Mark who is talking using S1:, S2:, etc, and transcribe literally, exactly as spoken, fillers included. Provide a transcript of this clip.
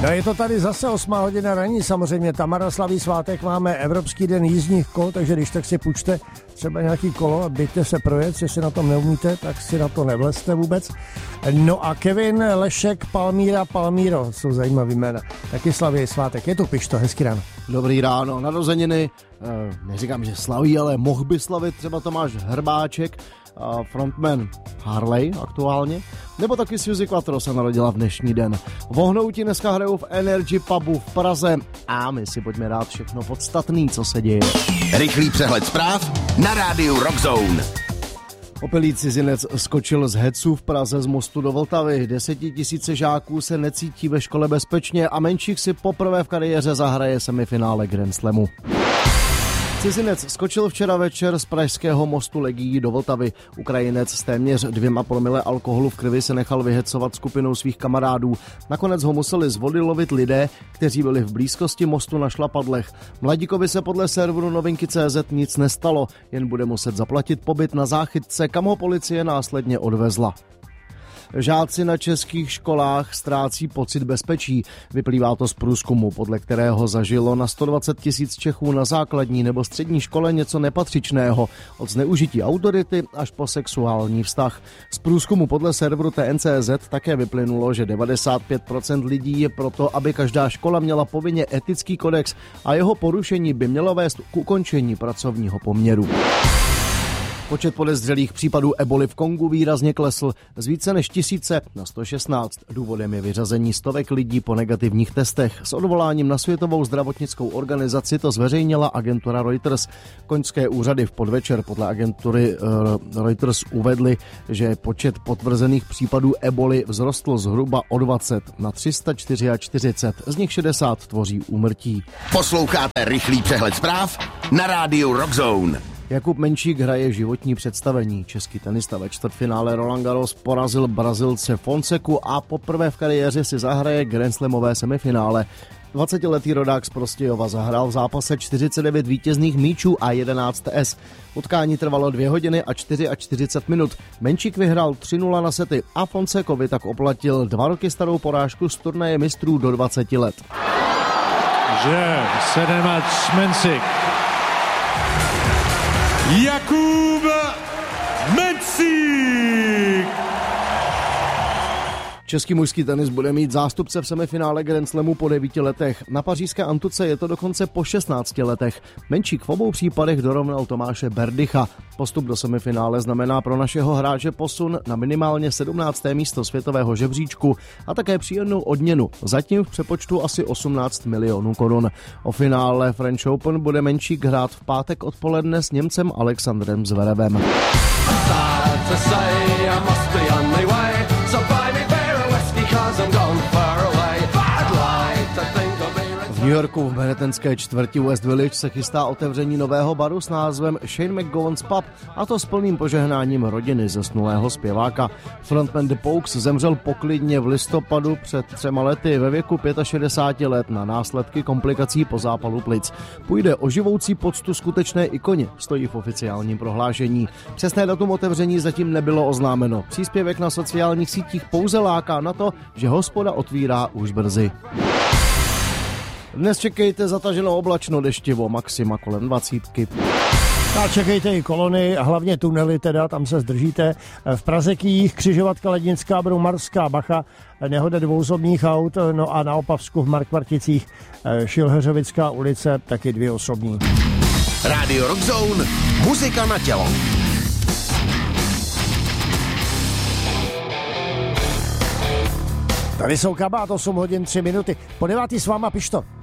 S1: No je to tady zase osmá hodina ranní, samozřejmě Tamara slaví svátek, máme Evropský den jízdních kol, takže když tak si půjčte třeba nějaký kolo a běžte se projet, jestli na tom neumíte, tak si na to nevlezte vůbec. No a Kevin, Lešek, Palmíra, Palmíro, jsou zajímavý jména, taky slaví svátek, je tu Pišto, hezký ráno.
S2: Dobrý ráno, narozeniny, neříkám, že slaví, ale mohl by slavit třeba Tomáš Hrbáček, frontman Harley aktuálně, nebo taky Suzy Quattro se narodila v dnešní den. Vohnouti dneska hrajou v Energy pubu v Praze a my si pojďme dát všechno podstatný, co se děje.
S3: Rychlý přehled zpráv na rádiu Rock Zone.
S2: Opilý cizinec skočil z heců v Praze z mostu do Vltavy. Desetitisíce žáků se necítí ve škole bezpečně a menších si poprvé v kariéře zahraje semifinále Grand Slamu. Cizinec skočil včera večer z pražského mostu Legií do Vltavy. Ukrajinec s téměř dvěma promile alkoholu v krvi se nechal vyhecovat skupinou svých kamarádů. Nakonec ho museli z vody lovit lidé, kteří byli v blízkosti mostu na šlapadlech. Mladíkovi se podle serveru novinky tečka cé zet nic nestalo, jen bude muset zaplatit pobyt na záchytce, kam ho policie následně odvezla. Žáci na českých školách ztrácí pocit bezpečí. Vyplývá to z průzkumu, podle kterého zažilo na sto dvacet tisíc Čechů na základní nebo střední škole něco nepatřičného, od zneužití autority až po sexuální vztah. Z průzkumu podle serveru té en tečka cé zet také vyplynulo, že devadesát pět procent lidí je proto, aby každá škola měla povinně etický kodex a jeho porušení by mělo vést k ukončení pracovního poměru. Počet podezřelých případů eboli v Kongu výrazně klesl z více než tisíce na sto šestnáct. Důvodem je vyřazení stovek lidí po negativních testech. S odvoláním na Světovou zdravotnickou organizaci to zveřejnila agentura Reuters. Koňské úřady v podvečer podle agentury uh, Reuters uvedly, že počet potvrzených případů eboli vzrostl zhruba o dvacet na tři sta čtyřicet čtyři. Z nich šedesát tvoří úmrtí.
S3: Posloucháte rychlý přehled zpráv na rádiu Rock Zone.
S2: Jakub Menšík hraje životní představení. Český tenista ve čtvrtfinále Roland Garros porazil Brazilce Fonseku a poprvé v kariéře si zahraje Grandslamové semifinále. dvacetiletý rodák z Prostějova zahrál v zápase čtyřicet devět vítězných míčů a jedenáct es. Utkání trvalo dvě hodiny a čtyřicet čtyři minut. Menšík vyhrál tři nula na sety a Fonsekovi tak oplatil dva roky starou porážku z turnaje mistrů do dvaceti let.
S4: Že sedemač Menšík. Jakub Menšík!
S2: Český mužský tenis bude mít zástupce v semifinále Grand Slamu po devíti letech. Na pařížské Antuce je to dokonce po šestnácti letech. Menšík v obou případech dorovnal Tomáše Berdycha. Postup do semifinále znamená pro našeho hráče posun na minimálně sedmnácté místo světového žebříčku a také příjemnou odměnu, zatím v přepočtu asi osmnáct milionů korun. O finále French Open bude Menšík hrát v pátek odpoledne s Němcem Alexandrem Zverevem. V New Yorku v manhattanské čtvrti West Village se chystá otevření nového baru s názvem Shane McGowan's Pub, a to s plným požehnáním rodiny zesnulého zpěváka. Frontman The Pokes zemřel poklidně v listopadu před třema lety ve věku šedesáti pěti let na následky komplikací po zápalu plic. Půjde o živoucí poctu skutečné ikoně, stojí v oficiálním prohlášení. Přesné datum otevření zatím nebylo oznámeno. Příspěvek na sociálních sítích pouze láká na to, že hospoda otvírá už brzy. Dnes čekejte zataženou oblačno deštivo, maxima kolem dvacítky.
S1: A čekejte i kolony a hlavně tunely, teda tam se zdržíte. V Praze Kýjích, křižovatka Lednická, Broumarská, Bacha, nehoda dvouzobních aut, no a na Opavsku v Markvarticích Šilheřovická ulice, taky dvě osobní.
S3: Rádio Rock Zone, muzika na tělo.
S1: Tady jsou Kabát, osm hodin tři minuty. Po devátý s váma Pišto.